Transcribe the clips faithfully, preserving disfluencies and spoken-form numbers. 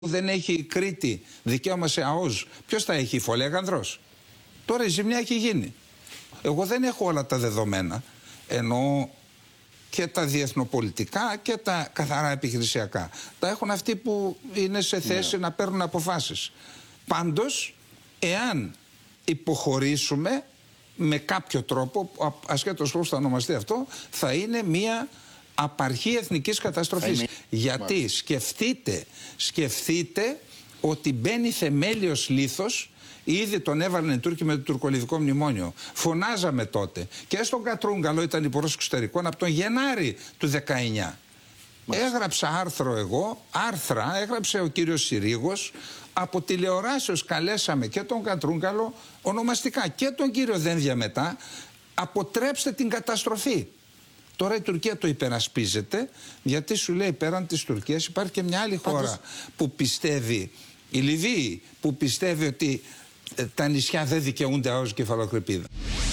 δεν έχει η Κρήτη δικαίωμα σε ΑΟΣ, ποιος θα έχει, η Φολέγανδρος? Τώρα η ζημιά έχει γίνει. Εγώ δεν έχω όλα τα δεδομένα, εννοώ και τα διεθνοπολιτικά και τα καθαρά επιχειρησιακά. Τα έχουν αυτοί που είναι σε θέση yeah. να παίρνουν αποφάσεις. Πάντως, εάν υποχωρήσουμε με κάποιο τρόπο, ασχέτως πώς θα ονομαστεί αυτό, θα είναι μια απαρχή εθνικής καταστροφής. Είναι... Γιατί Μάλιστα. σκεφτείτε, σκεφτείτε ότι μπαίνει θεμέλιος λίθος. Ήδη τον έβαλαν οι Τούρκοι με το τουρκολιβικό μνημόνιο. Φωνάζαμε τότε. Και στον Κατρούγκαλο ήταν υπουργός εξωτερικών από τον Γενάρη του δεκαεννιά. Μάλιστα. Έγραψα άρθρο εγώ, άρθρα έγραψε ο κύριος Συρίγος. Από τηλεοράσεως καλέσαμε και τον Κατρούγκαλο ονομαστικά και τον κύριο Δένδια μετά. Αποτρέψτε την καταστροφή. Τώρα η Τουρκία το υπερασπίζεται, γιατί σου λέει πέραν της Τουρκίας υπάρχει και μια άλλη χώρα Πάντως... που πιστεύει, η Λιβύη, που πιστεύει ότι ε, τα νησιά δεν δικαιούνται ως κεφαλοκρηπίδα.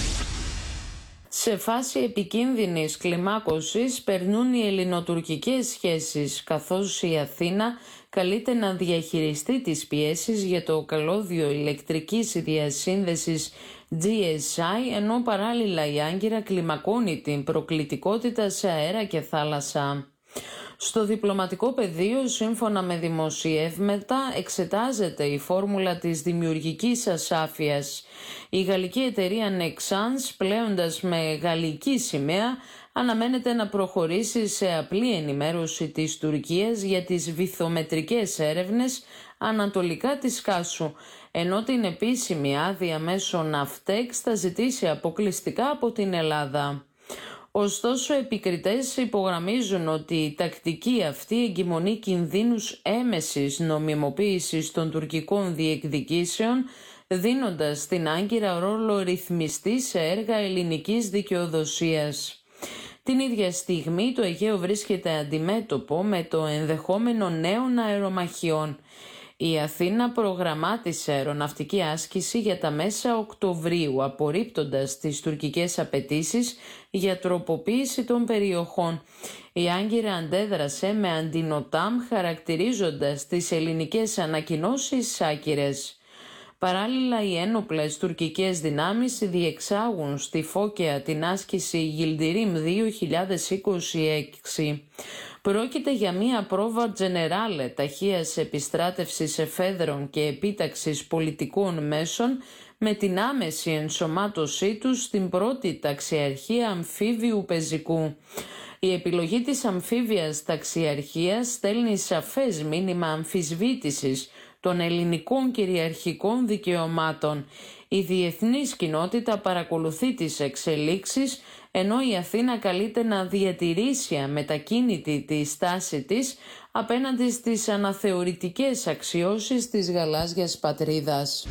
Σε φάση επικίνδυνης κλιμάκωσης περνούν οι ελληνοτουρκικές σχέσεις, καθώς η Αθήνα καλείται να διαχειριστεί τις πιέσεις για το καλώδιο ηλεκτρικής διασύνδεσης τζι ες άι, ενώ παράλληλα η Άγκυρα κλιμακώνει την προκλητικότητα σε αέρα και θάλασσα. Στο διπλωματικό πεδίο, σύμφωνα με δημοσιεύματα, εξετάζεται η φόρμουλα της δημιουργικής ασάφειας. Η γαλλική εταιρεία Nexans, πλέοντας με γαλλική σημαία, αναμένεται να προχωρήσει σε απλή ενημέρωση της Τουρκίας για τις βυθομετρικές έρευνες ανατολικά της Κάσου, ενώ την επίσημη άδεια μέσω Ναυτέξ θα ζητήσει αποκλειστικά από την Ελλάδα. Ωστόσο, επικριτές υπογραμμίζουν ότι η τακτική αυτή εγκυμονεί κινδύνους έμεσης νομιμοποίησης των τουρκικών διεκδικήσεων, δίνοντας στην Άγκυρα ρόλο ρυθμιστή σε έργα ελληνικής δικαιοδοσίας. Την ίδια στιγμή το Αιγαίο βρίσκεται αντιμέτωπο με το ενδεχόμενο νέων αερομαχιών. Η Αθήνα προγραμμάτισε αεροναυτική άσκηση για τα μέσα Οκτωβρίου, απορρίπτοντας τις τουρκικές απαιτήσεις για τροποποίηση των περιοχών. Η Άγκυρα αντέδρασε με αντινοτάμ, χαρακτηρίζοντας τις ελληνικές ανακοινώσεις άκυρες. Παράλληλα, οι ένοπλες τουρκικές δυνάμεις διεξάγουν στη Φώκαια την άσκηση Γιλντιρίμ δύο χιλιάδες είκοσι έξι. Πρόκειται για μια πρόβα τζενεράλε ταχείας επιστράτευσης εφέδρων και επίταξης πολιτικών μέσων, με την άμεση ενσωμάτωσή τους στην πρώτη ταξιαρχία αμφίβιου πεζικού. Η επιλογή της αμφίβιας ταξιαρχίας στέλνει σαφές μήνυμα αμφισβήτησης των ελληνικών κυριαρχικών δικαιωμάτων. Η διεθνής κοινότητα παρακολουθεί τις εξελίξεις, ενώ η Αθήνα καλείται να διατηρήσει αμετακίνητη τη στάση της απέναντι στις αναθεωρητικές αξιώσεις της γαλάζιας πατρίδας.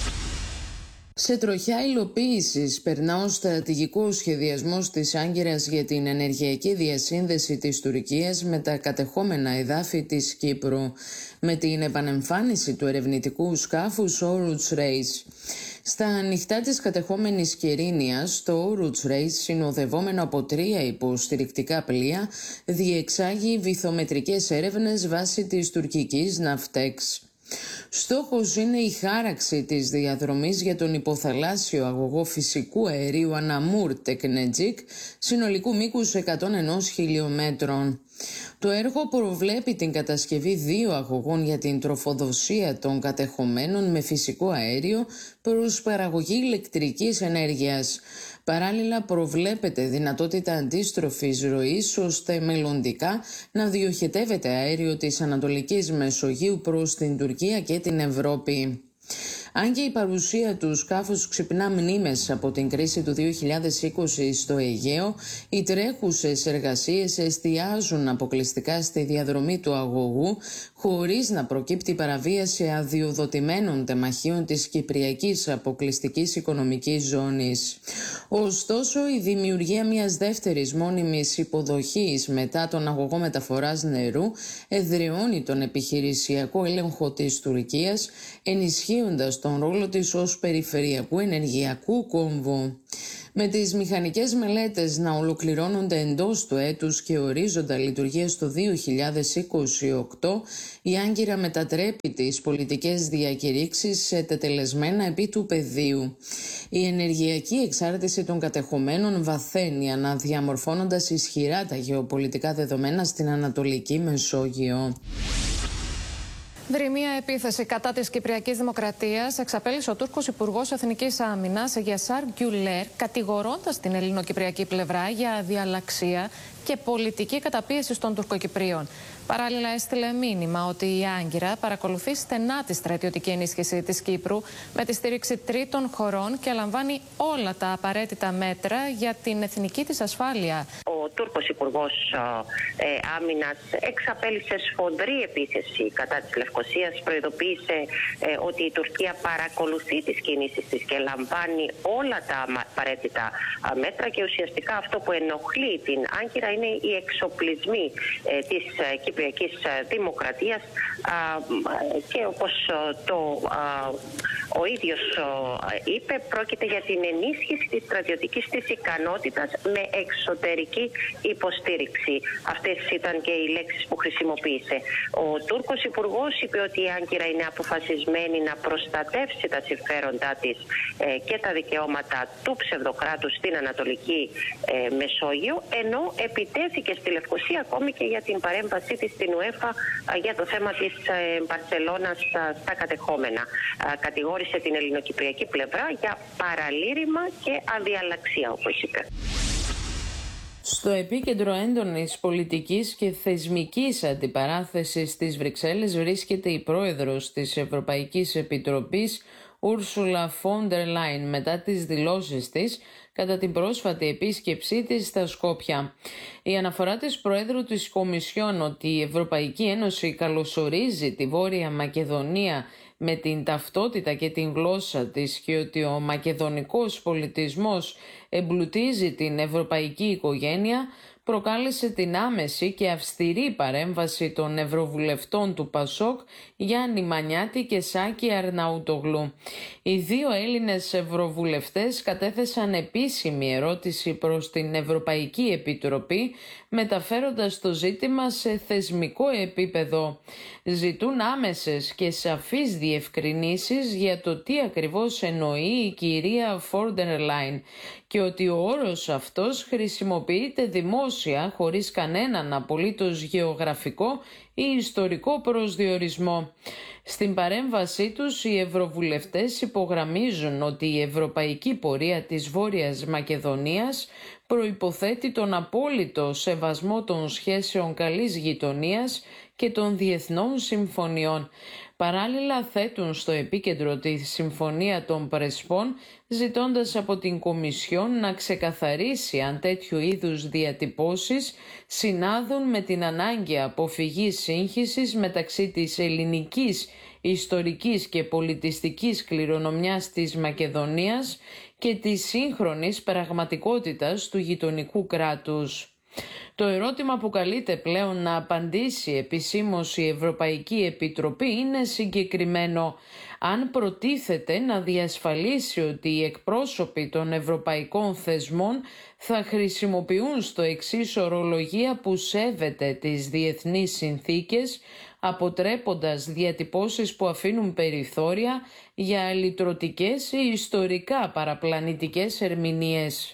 Σε τροχιά υλοποίησης περνά ο στρατηγικός σχεδιασμός της Άγκυρας για την ενεργειακή διασύνδεση της Τουρκίας με τα κατεχόμενα εδάφη της Κύπρου, με την επανεμφάνιση του ερευνητικού σκάφους Oruç Reis. Στα ανοιχτά της κατεχόμενης Κερίνιας, το Oruç Reis, συνοδευόμενο από τρία υποστηρικτικά πλοία, διεξάγει βυθομετρικές έρευνες βάσει της τουρκικής Ναυτέξ. Στόχος είναι η χάραξη της διαδρομής για τον υποθαλάσσιο αγωγό φυσικού αερίου Αναμούρ Τεκνετζίκ, συνολικού μήκους εκατόν ένα χιλιόμετρων. Το έργο προβλέπει την κατασκευή δύο αγωγών για την τροφοδοσία των κατεχομένων με φυσικό αέριο προς παραγωγή ηλεκτρικής ενέργειας. Παράλληλα, προβλέπεται δυνατότητα αντίστροφης ροής, ώστε μελλοντικά να διοχετεύεται αέριο της Ανατολικής Μεσογείου προς την Τουρκία και την Ευρώπη. Αν και η παρουσία του σκάφους ξυπνά μνήμες από την κρίση του δύο χιλιάδες είκοσι στο Αιγαίο, οι τρέχουσες εργασίες εστιάζουν αποκλειστικά στη διαδρομή του αγωγού, χωρίς να προκύπτει παραβίαση αδειοδοτημένων τεμαχίων της Κυπριακής Αποκλειστικής Οικονομικής Ζώνης. Ωστόσο, η δημιουργία μιας δεύτερης μόνιμης υποδοχής μετά τον αγωγό μεταφοράς νερού εδραιώνει τον επιχειρησιακό έλεγχο της Τουρκίας, ενισχύοντας τον ρόλο της ως περιφερειακού ενεργειακού κόμβου. Με τις μηχανικές μελέτες να ολοκληρώνονται εντός του έτους και ορίζοντα λειτουργίας το δύο χιλιάδες είκοσι οκτώ, η Άγκυρα μετατρέπει τις πολιτικές διακηρύξεις σε τετελεσμένα επί του πεδίου. Η ενεργειακή εξάρτηση των κατεχομένων βαθαίνει, αναδιαμορφώνοντας ισχυρά τα γεωπολιτικά δεδομένα στην Ανατολική Μεσόγειο. Δρυμία επίθεση κατά της Κυπριακής Δημοκρατίας εξαπέλυσε ο Τούρκος Υπουργός Εθνικής Άμυνας Γιασάρ Γκιουλέρ, κατηγορώντας την ελληνοκυπριακή πλευρά για αδιαλαξία και πολιτική καταπίεση των Τουρκοκυπρίων. Παράλληλα, έστειλε μήνυμα ότι η Άγκυρα παρακολουθεί στενά τη στρατιωτική ενίσχυση της Κύπρου με τη στήριξη τρίτων χωρών και λαμβάνει όλα τα απαραίτητα μέτρα για την εθνική της ασφάλεια. Ο Τούρκος Υπουργός ε, Άμυνας εξαπέλυσε σφοδρή επίθεση κατά της Λευκωσίας, προειδοποίησε ε, ότι η Τουρκία παρακολουθεί τις κινήσεις της και λαμβάνει όλα τα απαραίτητα μέτρα, και ουσιαστικά αυτό που ενοχλεί την Άγκυρα είναι οι εξοπλισμοί ε, της ε, Κυπριακής Δημοκρατίας, α, και όπως το, α, ο ίδιος α, είπε, πρόκειται για την ενίσχυση της στρατιωτικής της ικανότητας με εξωτερική υποστήριξη. Αυτές ήταν και οι λέξεις που χρησιμοποίησε. Ο Τούρκος Υπουργός είπε ότι η Άγκυρα είναι αποφασισμένη να προστατεύσει τα συμφέροντά της ε, και τα δικαιώματα του ψευδοκράτους στην Ανατολική ε, Μεσόγειο, ενώ επιτέθηκε στη Λευκωσία ακόμη και για την παρέμβαση της στην UEFA για το θέμα της Μπαρσελόνας στα κατεχόμενα. Κατηγόρησε την ελληνοκυπριακή πλευρά για παραλήρημα και αδιαλαξία, όπως είπε. Στο επίκεντρο έντονης πολιτικής και θεσμικής αντιπαράθεσης στις Βρυξέλλες βρίσκεται η πρόεδρος της Ευρωπαϊκής Επιτροπής, Ούρσουλα φον ντερ Λάιν, μετά τις δηλώσεις της κατά την πρόσφατη επίσκεψή της στα Σκόπια. Η αναφορά της Προέδρου της Κομισιόν ότι η Ευρωπαϊκή Ένωση καλωσορίζει τη Βόρεια Μακεδονία με την ταυτότητα και την γλώσσα της και ότι ο μακεδονικός πολιτισμός εμπλουτίζει την ευρωπαϊκή οικογένεια, προκάλεσε την άμεση και αυστηρή παρέμβαση των ευρωβουλευτών του Πασόκ Γιάννη Μανιάτη και Σάκη Αρναουτογλου. Οι δύο Έλληνες ευρωβουλευτές κατέθεσαν επίσημη ερώτηση προς την Ευρωπαϊκή Επιτροπή, μεταφέροντας το ζήτημα σε θεσμικό επίπεδο. Ζητούν άμεσες και σαφείς διευκρινήσεις για το τι ακριβώς εννοεί η κυρία φον ντερ Λάιν και ότι ο όρος αυτός χρησιμοποιείται δημόσια χωρίς κανέναν απολύτως γεωγραφικό ή ιστορικό προσδιορισμό. Στην παρέμβασή τους οι ευρωβουλευτές υπογραμμίζουν ότι η ευρωπαϊκή πορεία της Βόρειας Μακεδονίας προϋποθέτει τον απόλυτο σεβασμό των σχέσεων καλής γειτονίας και των διεθνών συμφωνιών. Παράλληλα θέτουν στο επίκεντρο τη Συμφωνία των Πρεσπών, ζητώντας από την Κομισιόν να ξεκαθαρίσει αν τέτοιου είδους διατυπώσεις συνάδουν με την ανάγκη αποφυγής σύγχυσης μεταξύ της ελληνικής ιστορικής και πολιτιστικής κληρονομιάς της Μακεδονίας και της σύγχρονης πραγματικότητας του γειτονικού κράτους. Το ερώτημα που καλείται πλέον να απαντήσει επισήμως η Ευρωπαϊκή Επιτροπή είναι συγκεκριμένο: αν προτίθεται να διασφαλίσει ότι οι εκπρόσωποι των ευρωπαϊκών θεσμών θα χρησιμοποιούν στο εξής ορολογία που σέβεται τις διεθνείς συνθήκες, αποτρέποντας διατυπώσεις που αφήνουν περιθώρια για αλυτρωτικές ή ιστορικά παραπλανητικές ερμηνείες.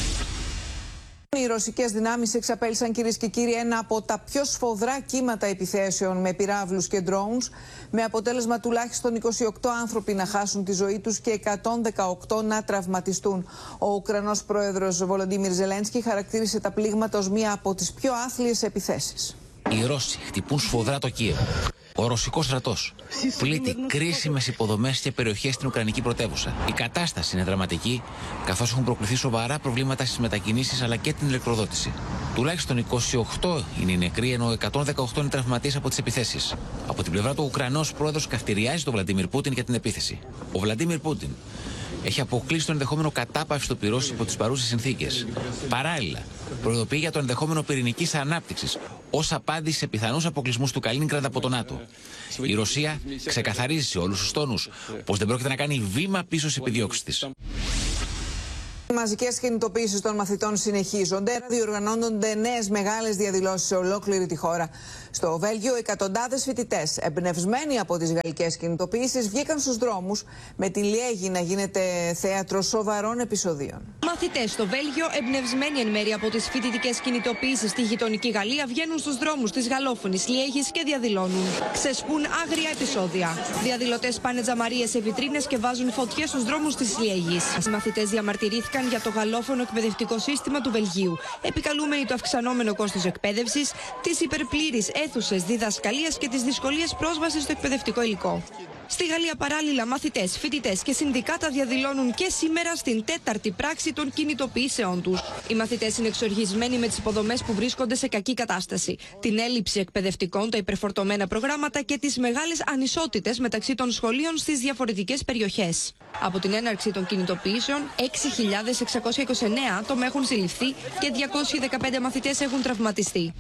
Οι ρωσικές δυνάμεις εξαπέλυσαν, κυρίες και κύριοι, ένα από τα πιο σφοδρά κύματα επιθέσεων με πυράβλους και drones, με αποτέλεσμα τουλάχιστον είκοσι οκτώ άνθρωποι να χάσουν τη ζωή τους και εκατόν δεκαοκτώ να τραυματιστούν. Ο Ουκρανός πρόεδρος Βολοντίμιρ Ζελένσκι χαρακτήρισε τα πλήγματα ως μία από τις πιο άθλιες επιθέσεις. Οι Ρώσοι χτυπούν σφοδρά το Κίεβο. Ο ρωσικός στρατός πλήττει κρίσιμες υποδομές και περιοχές στην Ουκρανική πρωτεύουσα. Η κατάσταση είναι δραματική, καθώς έχουν προκληθεί σοβαρά προβλήματα στις μετακινήσεις αλλά και την ηλεκτροδότηση. Τουλάχιστον είκοσι οκτώ είναι οι νεκροί, ενώ εκατόν δεκαοκτώ είναι τραυματίες από τις επιθέσεις. Από την πλευρά του, ο Ουκρανός πρόεδρος καυτηριάζει τον Βλαντίμιρ Πούτιν για την επίθεση. Ο Βλαντίμιρ Πούτιν έχει αποκλείσει το ενδεχόμενο κατάπαυση του πυρός υπό τις παρούσες συνθήκες. Παράλληλα, προειδοποιεί για το ενδεχόμενο πυρηνικής ανάπτυξης ως απάντηση σε πιθανούς αποκλεισμούς του Καλίνιγκραντ από το ΝΑΤΟ. Η Ρωσία ξεκαθαρίζει σε όλους τους τόνους πως δεν πρόκειται να κάνει βήμα πίσω στις επιδιώξεις της. Οι μαζικές κινητοποιήσεις των μαθητών συνεχίζονται. Διοργανώνονται νέες μεγάλες διαδηλώσεις σε ολόκληρη τη χώρα. Στο Βέλγιο, εκατοντάδες φοιτητές, εμπνευσμένοι από τις γαλλικές κινητοποιήσεις, βγήκαν στους δρόμους, με τη Λιέγη να γίνεται θέατρο σοβαρών επεισοδίων. Μαθητές στο Βέλγιο, εμπνευσμένοι εν μέρει από τις φοιτητικές κινητοποιήσεις στη γειτονική Γαλλία, βγαίνουν στους δρόμους της γαλλόφωνης Λιέγης και διαδηλώνουν. Ξεσπούν άγρια επεισόδια. Διαδηλωτές πάνε τζαμαρίες σε βιτρίνες και βάζουν φωτιές στους δρόμους της Λιέγης. Οι μαθητές διαμαρτυρήθηκαν για το γαλλόφωνο εκπαιδευτικό σύστημα του Βελγίου, επικαλούμενοι το αυξανόμενο κόστος εκπαίδευσης, τις υπερπλήρεις αίθουσες διδασκαλίας και τις δυσκολίες πρόσβασης στο εκπαιδευτικό υλικό. Στη Γαλλία, παράλληλα, μαθητές, φοιτητές και συνδικάτα διαδηλώνουν και σήμερα στην τέταρτη πράξη των κινητοποιήσεών τους. Οι μαθητές είναι εξοργισμένοι με τις υποδομές που βρίσκονται σε κακή κατάσταση, την έλλειψη εκπαιδευτικών, τα υπερφορτωμένα προγράμματα και τις μεγάλες ανισότητες μεταξύ των σχολείων στις διαφορετικές περιοχές. Από την έναρξη των κινητοποιήσεων, έξι χιλιάδες εξακόσια είκοσι εννέα άτομα έχουν συλληφθεί και διακόσιοι δεκαπέντε μαθητές έχουν τραυματιστεί.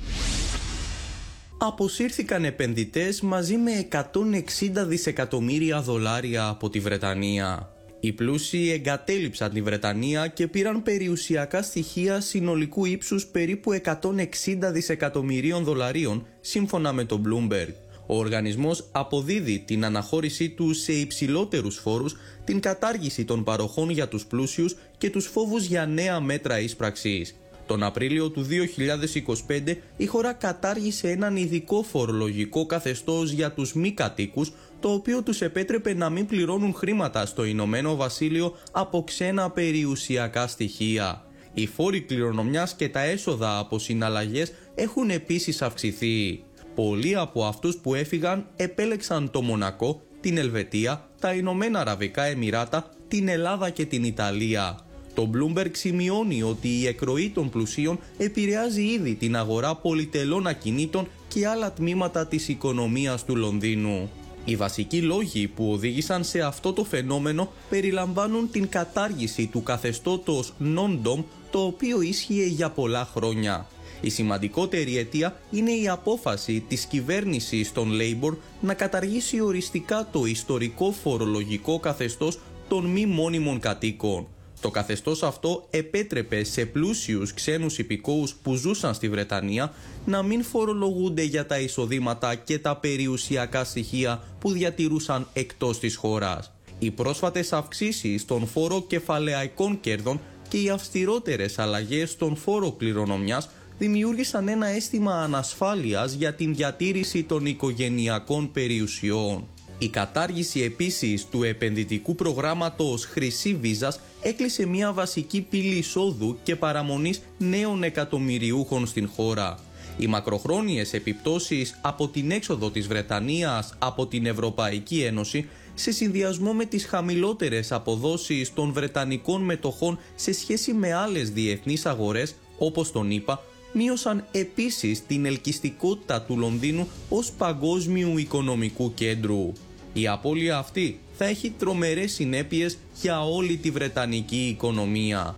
Αποσύρθηκαν επενδυτές μαζί με εκατόν εξήντα δισεκατομμύρια δολάρια από τη Βρετανία. Οι πλούσιοι εγκατέλειψαν τη Βρετανία και πήραν περιουσιακά στοιχεία συνολικού ύψους περίπου εκατόν εξήντα δισεκατομμυρίων δολαρίων, σύμφωνα με το Bloomberg. Ο οργανισμός αποδίδει την αναχώρησή του σε υψηλότερους φόρους, την κατάργηση των παροχών για τους πλούσιους και τους φόβους για νέα μέτρα ίσπραξης. Τον Απρίλιο του δύο χιλιάδες είκοσι πέντε η χώρα κατάργησε έναν ειδικό φορολογικό καθεστώς για τους μη κατοίκους, το οποίο τους επέτρεπε να μην πληρώνουν χρήματα στο Ηνωμένο Βασίλειο από ξένα περιουσιακά στοιχεία. Οι φόροι κληρονομιάς και τα έσοδα από συναλλαγές έχουν επίσης αυξηθεί. Πολλοί από αυτούς που έφυγαν επέλεξαν το Μονακό, την Ελβετία, τα Ηνωμένα Αραβικά Εμιράτα, την Ελλάδα και την Ιταλία. Το Bloomberg σημειώνει ότι η εκροή των πλουσίων επηρεάζει ήδη την αγορά πολυτελών ακινήτων και άλλα τμήματα της οικονομίας του Λονδίνου. Οι βασικοί λόγοι που οδήγησαν σε αυτό το φαινόμενο περιλαμβάνουν την κατάργηση του καθεστώτος non-dom, το οποίο ίσχυε για πολλά χρόνια. Η σημαντικότερη αιτία είναι η απόφαση της κυβέρνησης των Labour να καταργήσει οριστικά το ιστορικό φορολογικό καθεστώς των μη μόνιμων κατοίκων. Το καθεστώς αυτό επέτρεπε σε πλούσιους ξένους υπηκόους που ζούσαν στη Βρετανία να μην φορολογούνται για τα εισοδήματα και τα περιουσιακά στοιχεία που διατηρούσαν εκτός της χώρας. Οι πρόσφατες αυξήσεις των φόρο κεφαλαιακών κέρδων και οι αυστηρότερες αλλαγές στον φόρο κληρονομιάς δημιούργησαν ένα αίσθημα ανασφάλειας για την διατήρηση των οικογενειακών περιουσιών. Η κατάργηση επίσης του επενδυτικού προγράμματος Χρυσή Βίζας έκλεισε μια βασική πύλη εισόδου και παραμονής νέων εκατομμυριούχων στην χώρα. Οι μακροχρόνιες επιπτώσεις από την έξοδο της Βρετανίας από την Ευρωπαϊκή Ένωση, σε συνδυασμό με τις χαμηλότερες αποδόσεις των βρετανικών μετοχών σε σχέση με άλλες διεθνείς αγορές, όπως τον ΗΠΑ, μείωσαν επίσης την ελκυστικότητα του Λονδίνου ως παγκόσμιου οικονομικού κέντρου. Η απώλεια αυτή θα έχει τρομερές συνέπειες για όλη τη βρετανική οικονομία.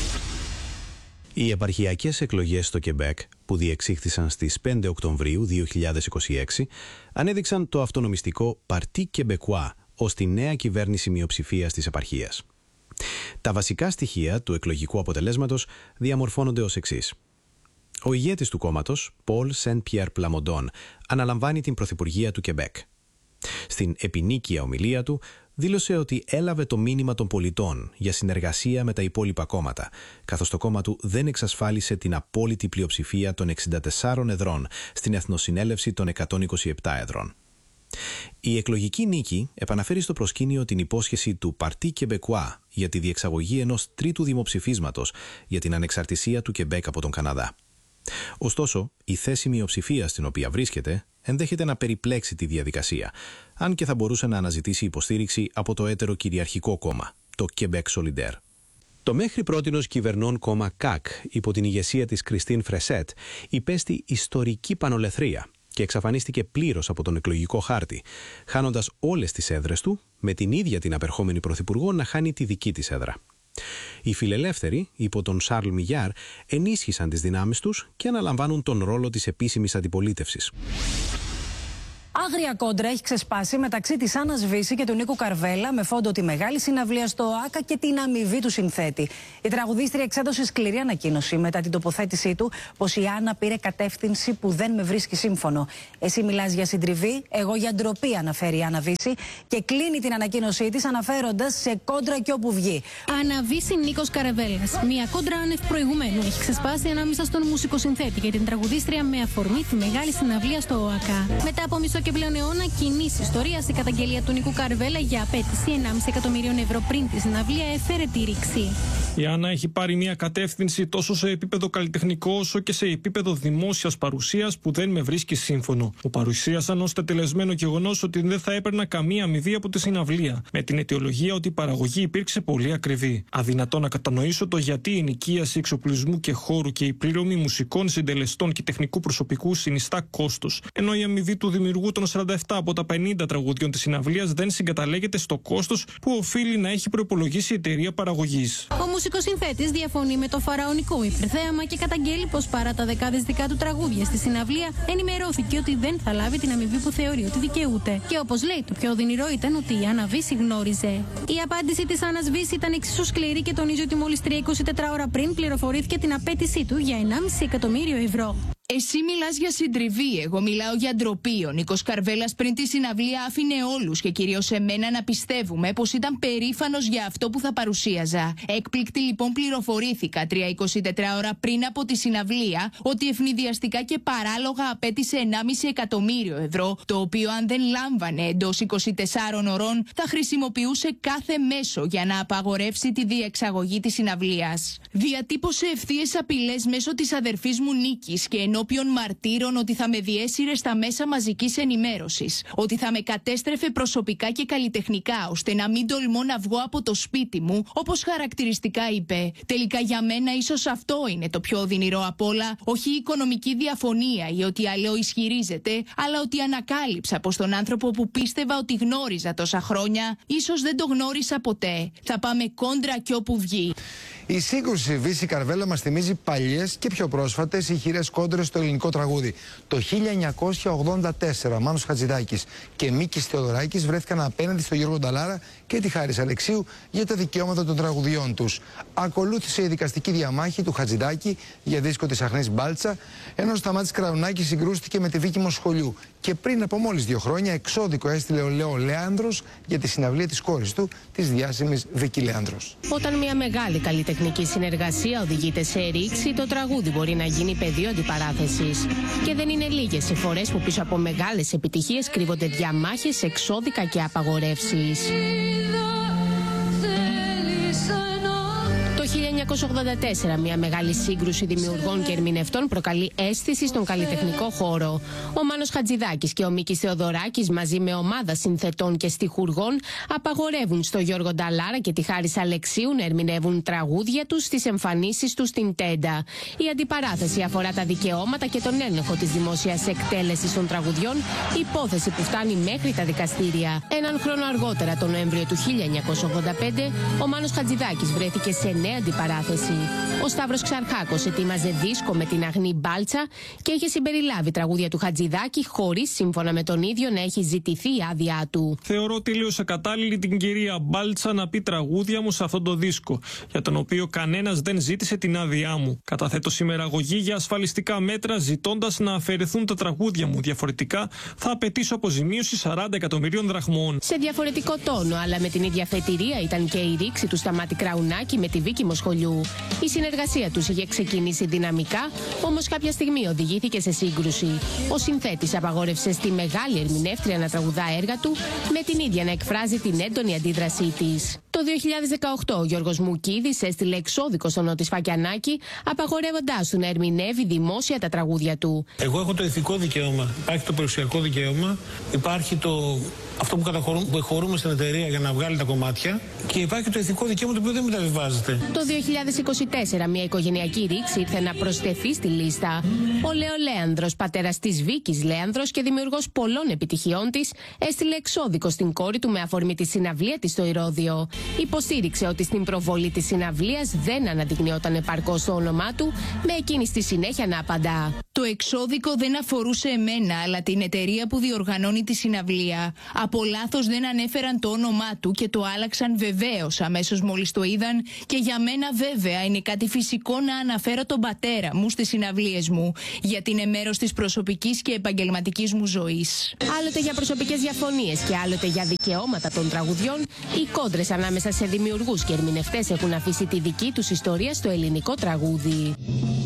Οι επαρχιακές εκλογές στο Κεμπέκ, που διεξήχθησαν στις πέντε Οκτωβρίου δύο χιλιάδες είκοσι έξι, ανέδειξαν το αυτονομιστικό Parti Québécois ως τη νέα κυβέρνηση μειοψηφίας της επαρχίας. Τα βασικά στοιχεία του εκλογικού αποτελέσματος διαμορφώνονται ως εξής. Ο ηγέτης του κόμματος, Paul Saint-Pierre Plamondon, αναλαμβάνει την πρωθυπουργία του Κεμπέκ. Στην επινίκια ομιλία του δήλωσε ότι έλαβε το μήνυμα των πολιτών για συνεργασία με τα υπόλοιπα κόμματα, καθώς το κόμμα του δεν εξασφάλισε την απόλυτη πλειοψηφία των εξήντα τεσσάρων εδρών στην Εθνοσυνέλευση των εκατόν είκοσι επτά εδρών. Η εκλογική νίκη επαναφέρει στο προσκήνιο την υπόσχεση του Parti Québécois για τη διεξαγωγή ενός τρίτου δημοψηφίσματος για την ανεξαρτησία του Κεμπέκ από τον Καναδά. Ωστόσο, η θέση μειοψηφίας στην οποία βρίσκεται ενδέχεται να περιπλέξει τη διαδικασία, αν και θα μπορούσε να αναζητήσει υποστήριξη από το έτερο κυριαρχικό κόμμα, το Québec Solidaire. Το μέχρι πρότινος κυβερνών κόμμα ΚΑΚ, υπό την ηγεσία της Κριστίν Φρεσέτ, υπέστη ιστορική πανολεθρία και εξαφανίστηκε πλήρως από τον εκλογικό χάρτη, χάνοντας όλες τις έδρες του, με την ίδια την απερχόμενη πρωθυπουργό να χάνει τη δική της έδρα. Οι φιλελεύθεροι, υπό τον Σαρλ Μιγιάρ, ενίσχυσαν τις δυνάμεις τους και αναλαμβάνουν τον ρόλο της επίσημης αντιπολίτευσης. Άγρια κόντρα έχει ξεσπάσει μεταξύ της Άννας Βύση και του Νίκου Καρβέλα με φόντο τη μεγάλη συναυλία στο ΟΑΚΑ και την αμοιβή του συνθέτη. Η τραγουδίστρια εξέδωσε σκληρή ανακοίνωση μετά την τοποθέτησή του πως η Άννα πήρε κατεύθυνση που δεν με βρίσκει σύμφωνο. Εσύ μιλάς για συντριβή, εγώ για ντροπή, αναφέρει η Άννα Βύση και κλείνει την ανακοίνωσή της αναφέροντας σε κόντρα και όπου βγει. Άννα Βύση, Νίκος Καρβέλας. Μια κόντρα άνευ προηγουμένου έχει ξεσπάσει ανάμεσα στον μουσικοσυνθέτη και την τραγουδίστρια με αφορμή τη μεγάλη συναυλία στο ΟΑΚΑ. Μετά από μισό και πλέον αιώνα κοινή ιστορία, η καταγγελία του Νίκου Καρβέλα για απέτηση ενάμιση εκατομμυρίων ευρώ πριν τη συναυλία έφερε τη ρήξη. Η Άννα έχει πάρει μια κατεύθυνση τόσο σε επίπεδο καλλιτεχνικό όσο και σε επίπεδο δημόσιας παρουσίας που δεν με βρίσκει σύμφωνο. Μου παρουσίασαν ως τετελεσμένο γεγονός ότι δεν θα έπαιρνα καμία αμοιβή από τη συναυλία, με την αιτιολογία ότι η παραγωγή υπήρξε πολύ ακριβή. Αδυνατό να κατανοήσω το γιατί η ενοικίαση εξοπλισμού και χώρου και η πληρωμή μουσικών συντελεστών και τεχνικού προσωπικού συνιστά κόστος, ενώ η αμοιβή του δημιουργού των σαράντα επτά από τα πενήντα τραγουδιών της συναυλίας δεν συγκαταλέγεται στο κόστος που οφείλει να έχει προϋπολογίσει η εταιρεία παραγωγής. Ο μουσικοσυνθέτης διαφωνεί με το φαραωνικό υπερθέαμα και καταγγέλει πως παρά τα δεκάδες δικά του τραγούδια στη συναυλία, ενημερώθηκε ότι δεν θα λάβει την αμοιβή που θεωρεί ότι δικαιούται. Και όπως λέει, το πιο οδυνηρό ήταν ότι η Άννα Βύση γνώριζε. Η απάντηση της Άννας Βύση ήταν εξίσου σκληρή και τονίζει ότι μόλις τρία είκοσι τέσσερις ώρα πριν πληροφορήθηκε την απέτησή του για ενάμιση εκατομμύριο ευρώ. Εσύ μιλάς για συντριβή, εγώ μιλάω για ντροπή. Ο Νίκος Καρβέλας πριν τη συναυλία άφηνε όλους και κυρίως εμένα να πιστεύουμε πως ήταν περήφανος για αυτό που θα παρουσίαζα. Έκπληκτη λοιπόν πληροφορήθηκα τρία είκοσι τέσσερις ώρα πριν από τη συναυλία ότι ευνηδιαστικά και παράλογα απέτησε ενάμιση εκατομμύριο ευρώ, το οποίο αν δεν λάμβανε εντός είκοσι τεσσάρων ωρών θα χρησιμοποιούσε κάθε μέσο για να απαγορεύσει τη διεξαγωγή της συναυλίας. Διατύπωσε ευθείες απειλές μέσω της αδερφής μου Νίκης και ενώπιον μαρτύρων ότι θα με διέσυρε στα μέσα μαζικής ενημέρωσης, ότι θα με κατέστρεφε προσωπικά και καλλιτεχνικά ώστε να μην τολμώ να βγω από το σπίτι μου, όπως χαρακτηριστικά είπε. Τελικά για μένα ίσως αυτό είναι το πιο οδυνηρό απ' όλα, όχι η οικονομική διαφωνία ή ότι άλλο ισχυρίζεται, αλλά ότι ανακάλυψα πως τον άνθρωπο που πίστευα ότι γνώριζα τόσα χρόνια, ίσως δεν το γνώρισα ποτέ. Θα πάμε κόντρα κι όπου βγει. Η σύγκρουση Βύση Καρβέλα μας θυμίζει παλιές και πιο πρόσφατες ηχηρές κόντρες στο ελληνικό τραγούδι. Το χίλια εννιακόσια ογδόντα τέσσερα Μάνος Χατζηδάκης και Μίκης Θεοδωράκης βρέθηκαν απέναντι στο Γιώργο Νταλάρα και τη Χάρις Αλεξίου για τα δικαιώματα των τραγουδιών τους. Ακολούθησε η δικαστική διαμάχη του Χατζηδάκη για δίσκο της Αχνής Μπάλτσα, ενώ ο Σταμάτης Κραουνάκης συγκρούστηκε με τη Βίκη Μοσχολιού. Και πριν από μόλις δύο χρόνια εξώδικο έστειλε ο Λέο Λέανδρος για τη συναυλία της κόρης του, της διάσημης Βίκη Λέανδρος. Όταν μια μεγάλη καλλιτεχνική συνεργασία οδηγείται σε ρήξη, το τραγούδι μπορεί να γίνει πεδίο αντιπαράθεσης. Και δεν είναι λίγες οι φορές που πίσω από μεγάλες επιτυχίες κρύβονται διαμάχες, εξώδικα και απαγορεύσεις. Το χίλια εννιακόσια ογδόντα τέσσερα μια μεγάλη σύγκρουση δημιουργών και ερμηνευτών προκαλεί αίσθηση στον καλλιτεχνικό χώρο. Ο Μάνος Χατζηδάκης και ο Μίκης Θεοδωράκης μαζί με ομάδα συνθετών και στιχουργών απαγορεύουν στο Γιώργο Νταλάρα και τη Χάρις Αλεξίου να ερμηνεύουν τραγούδια τους στις εμφανίσεις τους στην Τέντα. Η αντιπαράθεση αφορά τα δικαιώματα και τον έλεγχο της δημόσιας εκτέλεσης των τραγουδιών, υπόθεση που φτάνει μέχρι τα δικαστήρια. Έναν χρόνο αργότερα, τον Νοέμβριο του χίλια εννιακόσια ογδόντα πέντε, ο Μάνος Χατζηδάκης βρέθηκε σε νέα αντιπαράθεση. Ο Σταύρος Ξαρχάκος ετοίμαζε δίσκο με την Αχνή Μπάλτσα και είχε συμπεριλάβει τραγούδια του Χατζηδάκη χωρίς σύμφωνα με τον ίδιο να έχει ζητηθεί η άδειά του. Θεωρώ τελείως ακατάλληλη την κυρία Μπάλτσα να πει τραγούδια μου σε αυτό το δίσκο, για τον οποίο κανένας δεν ζήτησε την άδειά μου. Καταθέτω σήμερα αγωγή για ασφαλιστικά μέτρα, ζητώντας να αφαιρεθούν τα τραγούδια μου. Διαφορετικά θα απαιτήσω αποζημίωση σαράντα εκατομμυρίων δραχμών. Σε διαφορετικό τόνο, αλλά με την ίδια φετηρία, ήταν και η ρήξη του Σταμάτη Κραουνάκη με τη Βίκη Μοσχολιού. Η συνεργασία τους είχε ξεκινήσει δυναμικά, όμως κάποια στιγμή οδηγήθηκε σε σύγκρουση. Ο συνθέτης απαγόρευσε στη μεγάλη ερμηνεύτρια να τραγουδά έργα του, με την ίδια να εκφράζει την έντονη αντίδρασή της. Το δύο χιλιάδες δεκαοκτώ ο Γιώργος Μουκίδης έστειλε εξώδικο στον Νότι Σφακιανάκη, απαγορεύοντάς του να ερμηνεύει δημόσια τα τραγούδια του. Εγώ έχω το ηθικό δικαίωμα, υπάρχει το περιουσιακό δικαίωμα, υπάρχει το... αυτό που, που χωρούμε στην εταιρεία για να βγάλει τα κομμάτια και υπάρχει το ηθικό δικαίωμα το οποίο δεν μεταβιβάζεται. Το δύο χιλιάδες είκοσι τέσσερα μια οικογενειακή ρήξη ήρθε να προσθεθεί στη λίστα. Ο Λέο Λέανδρος, πατέρας της Βίκης Λέανδρος και δημιουργός πολλών επιτυχιών της, έστειλε εξώδικο στην κόρη του με αφορμή τη συναυλία της στο Ηρώδειο. Υποστήριξε ότι στην προβολή της συναυλίας δεν αναδεικνύονταν επαρκώς το όνομά του, με εκείνη στη συνέχεια να απαντά. Το εξώδικο δεν αφορούσε εμένα, αλλά την εταιρεία που διοργανώνει τη συναυλία. Από λάθος δεν ανέφεραν το όνομά του και το άλλαξαν βεβαίως αμέσως μόλις το είδαν. Και για μένα βέβαια είναι κάτι φυσικό να αναφέρω τον πατέρα μου στις συναυλίες μου, γιατί είναι μέρος της προσωπικής και επαγγελματικής μου ζωής. Άλλοτε για προσωπικές διαφωνίες και άλλοτε για δικαιώματα των τραγουδιών, οι κόντρες ανάμεσα σε δημιουργούς και ερμηνευτές έχουν αφήσει τη δική τους ιστορία στο ελληνικό τραγούδι.